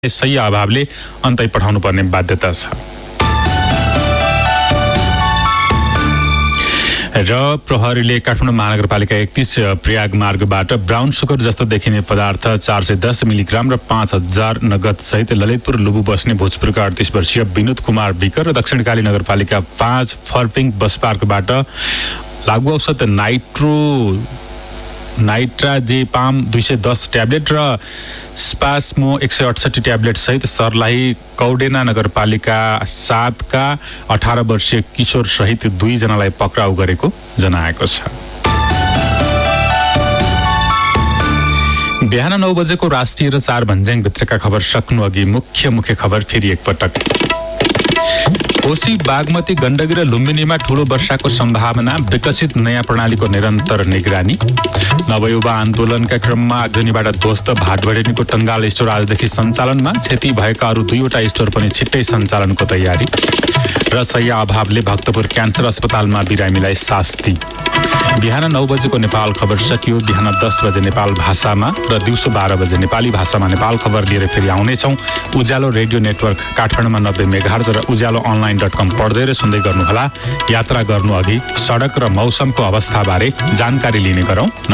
सही अभावले अन्तै पठाउनु पर्ने बाध्यता छ। र प्रहरीले काठमाडौँ महानगरपालिका 31 प्रयाग मार्गबाट ब्राउन सुगर जस्तो देखिने पदार्थ 410 मिलिग्राम र 5000 नगद सहित ललितपुर लुबु बस्ने भोजपुरका 38 वर्षीय विनोद कुमार विकर र दक्षिणकाली नगरपालिका 5 फर्पिङ बस पार्कबाट लागु औषध नाइट्राजेपाम 210 ट्याब्लेट र स्पास्मो 168 ट्याब्लेट सहित सर्लाही कौडेना नगरपालिका 7 का 18 वर्षीय किशोर सहित 2 जनालाई पक्राउ गरेको जनाएको छ। बिहान 9 बजेको राष्ट्रिय र 4 भन्ज्याङ भित्रका खबर सक्नु अघि मुख्य खबर फेरि एकपटक। कोशी बागमती गण्डकी र लुम्बिनीमा ठूलो वर्षाको सम्भावना, विकसित नयाँ प्रणालीको निरन्तर निगरानी। नवयुवा आन्दोलनका क्रममा आगजनीबाट ध्वस्त भाटबढेनीको टंगाल स्टोर आजदेखि सञ्चालनमा, क्षति भएका अरू 2वटा स्टोर पनि छिट्टै सञ्चालनको तयारी। र शय्या अभावले भक्तपुर क्यान्सर अस्पतालमा बिरामीलाई शास्ति। बिहान 9 बजेको नेपाल खबर सकियो। बिहान 10 बजे नेपाल भाषामा र दिउँसो 12 बजे नेपाली भाषामा नेपाल खबर लिएर फेरि आउनेछौँ। उज्यालो रेडियो नेटवर्क काठमाडौँमा 90 मेगाहर्ज र उज्यालो online.com पढ्दै र सुन्दै गर्नुहोला। यात्रा गर्नु अघि सडक र मौसमको अवस्थाबारे जानकारी लिने गरौँ।